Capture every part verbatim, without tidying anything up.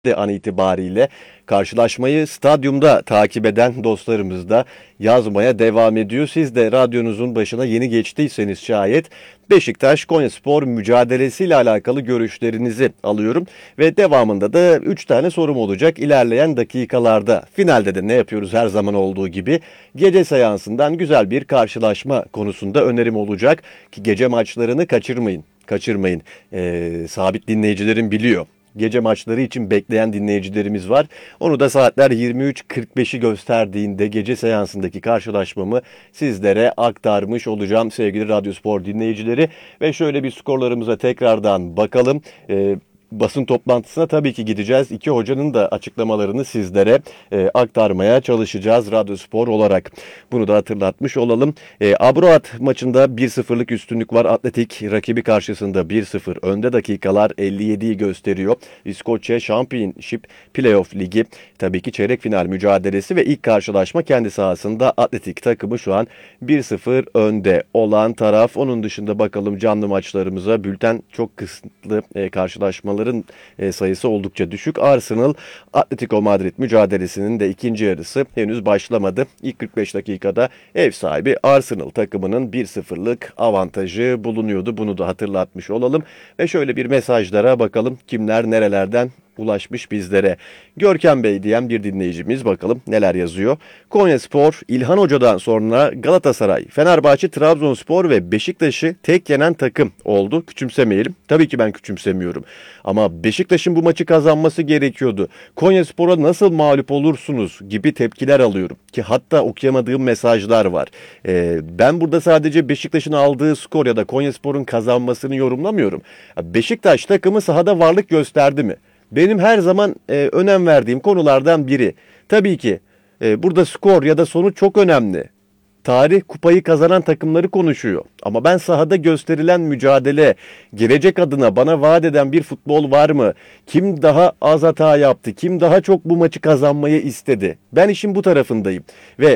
de an itibariyle karşılaşmayı stadyumda takip eden dostlarımız da yazmaya devam ediyor. Siz de radyonuzun başına yeni geçtiyseniz şayet Beşiktaş Konyaspor mücadelesiyle alakalı görüşlerinizi alıyorum ve devamında da üç tane sorum olacak ilerleyen dakikalarda. Finalde de ne yapıyoruz her zaman olduğu gibi gece seansından güzel bir karşılaşma konusunda önerim olacak ki gece maçlarını kaçırmayın. Kaçırmayın. Ee, sabit dinleyicilerim biliyor. Gece maçları için bekleyen dinleyicilerimiz var. Onu da saatler yirmi üç kırk beşi gösterdiğinde gece seansındaki karşılaşmamı sizlere aktarmış olacağım sevgili Radyospor dinleyicileri. Ve şöyle bir skorlarımıza tekrardan bakalım. Ee, Basın toplantısına tabii ki gideceğiz. İki hocanın da açıklamalarını sizlere e, aktarmaya çalışacağız Radyospor olarak. Bunu da hatırlatmış olalım. E, Abroat maçında bir sıfırlık üstünlük var. Atletik rakibi karşısında bir sıfır önde, dakikalar elli yediyi gösteriyor. İskoçya Championship Playoff Ligi tabii ki çeyrek final mücadelesi ve ilk karşılaşma kendi sahasında. Atletik takımı şu an bir sıfır önde olan taraf. Onun dışında bakalım canlı maçlarımıza. Bülten çok kısıtlı e, karşılaşmaları sayısı oldukça düşük. Arsenal Atletico Madrid mücadelesinin de ikinci yarısı henüz başlamadı. İlk kırk beş dakikada ev sahibi Arsenal takımının bir sıfırlık avantajı bulunuyordu. Bunu da hatırlatmış olalım. Ve şöyle bir mesajlara bakalım kimler nerelerden ulaşmış bizlere. Görkem Bey diyen bir dinleyicimiz, bakalım neler yazıyor. Konyaspor, İlhan Hoca'dan sonra Galatasaray, Fenerbahçe, Trabzonspor ve Beşiktaş'ı tek yenen takım oldu. Küçümsemeyelim. Tabii ki ben küçümsemiyorum. Ama Beşiktaş'ın bu maçı kazanması gerekiyordu. Konyaspor'a nasıl mağlup olursunuz gibi tepkiler alıyorum. Ki hatta okuyamadığım mesajlar var. Ee, ben burada sadece Beşiktaş'ın aldığı skor ya da Konyaspor'un kazanmasını yorumlamıyorum. Beşiktaş takımı sahada varlık gösterdi mi? Benim her zaman e, önem verdiğim konulardan biri. Tabii ki e, burada skor ya da sonuç çok önemli. Tarih kupayı kazanan takımları konuşuyor. Ama ben sahada gösterilen mücadele, gelecek adına bana vaat eden bir futbol var mı? Kim daha az hata yaptı? Kim daha çok bu maçı kazanmayı istedi? Ben işin bu tarafındayım. Ve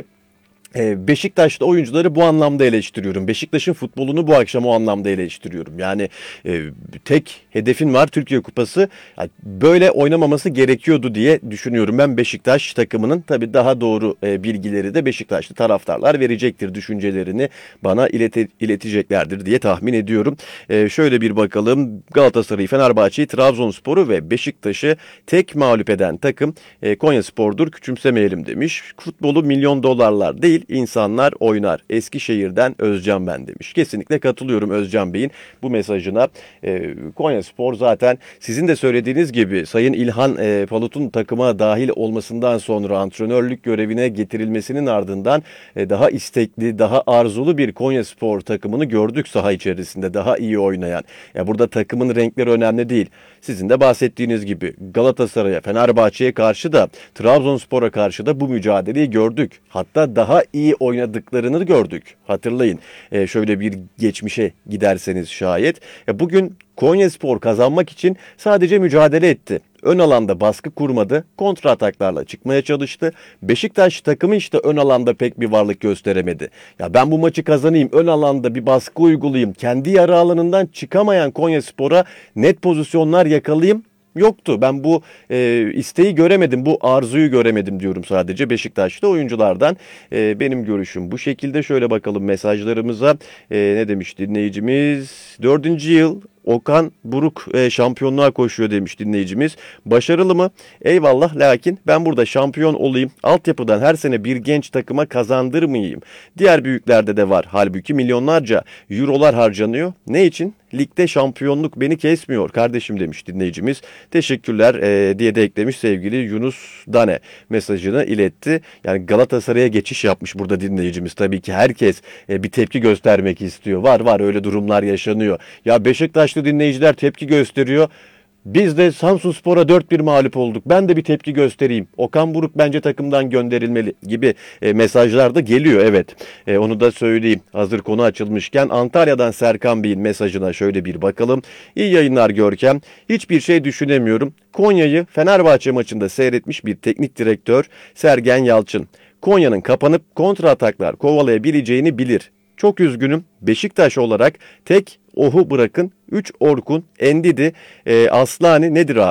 Beşiktaş'ta oyuncuları bu anlamda eleştiriyorum. Beşiktaş'ın futbolunu bu akşam o anlamda eleştiriyorum. Yani e, tek hedefin var, Türkiye Kupası. Yani böyle oynamaması gerekiyordu diye düşünüyorum. Ben Beşiktaş takımının tabii daha doğru e, bilgileri de Beşiktaşlı taraftarlar verecektir. Düşüncelerini bana ileti, ileteceklerdir diye tahmin ediyorum. E, şöyle bir bakalım. Galatasaray'ı, Fenerbahçe'yi, Trabzonspor'u ve Beşiktaş'ı tek mağlup eden takım e, Konyaspor'dur. Küçümsemeyelim demiş. Futbolu milyon dolarlar değil, İnsanlar oynar. Eskişehir'den Özcan ben demiş. Kesinlikle katılıyorum Özcan Bey'in bu mesajına. E, Konyaspor zaten sizin de söylediğiniz gibi Sayın İlhan e, Palut'un takıma dahil olmasından sonra antrenörlük görevine getirilmesinin ardından e, daha istekli, daha arzulu bir Konyaspor takımını gördük saha içerisinde. Daha iyi oynayan. Ya burada takımın renkleri önemli değil. Sizin de bahsettiğiniz gibi Galatasaray'a, Fenerbahçe'ye karşı da Trabzonspor'a karşı da bu mücadeleyi gördük. Hatta daha iyi oynadıklarını gördük. Hatırlayın. E, şöyle bir geçmişe giderseniz şayet. E, bugün Konyaspor kazanmak için sadece mücadele etti. Ön alanda baskı kurmadı. Kontra ataklarla çıkmaya çalıştı. Beşiktaş takımı işte ön alanda pek bir varlık gösteremedi. Ya ben bu maçı kazanayım, ön alanda bir baskı uygulayayım, kendi yarı alanından çıkamayan Konyaspor'a net pozisyonlar yakalayayım. Yoktu. Ben bu e, isteği göremedim, bu arzuyu göremedim diyorum sadece Beşiktaş'ta oyunculardan. E, benim görüşüm bu şekilde. Şöyle bakalım mesajlarımıza. E, ne demiş dinleyicimiz? Dördüncü yıl Okan Buruk e, şampiyonluğa koşuyor demiş dinleyicimiz. Başarılı mı? Eyvallah, lakin ben burada şampiyon olayım, altyapıdan her sene bir genç takıma kazandırmayayım. Diğer büyüklerde de var. Halbuki milyonlarca eurolar harcanıyor. Ne için? Ligde şampiyonluk beni kesmiyor kardeşim demiş dinleyicimiz. Teşekkürler e, diye de eklemiş sevgili Yunus Dane mesajını iletti. Yani Galatasaray'a geçiş yapmış burada dinleyicimiz. Tabii ki herkes e, bir tepki göstermek istiyor. Var var öyle durumlar yaşanıyor. Ya Beşiktaşlı dinleyiciler tepki gösteriyor. Biz de Samsunspor'a dört bir mağlup olduk. Ben de bir tepki göstereyim. Okan Buruk bence takımdan gönderilmeli gibi e, mesajlar da geliyor. Evet, e, onu da söyleyeyim. Hazır konu açılmışken Antalya'dan Serkan Bey'in mesajına şöyle bir bakalım. İyi yayınlar Görkem. Hiçbir şey düşünemiyorum. Konya'yı Fenerbahçe maçında seyretmiş bir teknik direktör Sergen Yalçın. Konya'nın kapanıp kontra ataklar kovalayabileceğini bilir. Çok üzgünüm. Beşiktaş olarak tek Ohu bırakın üç Orkun, Endidi, e, Aslani nedir abi?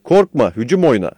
Korkma, hücum oyna.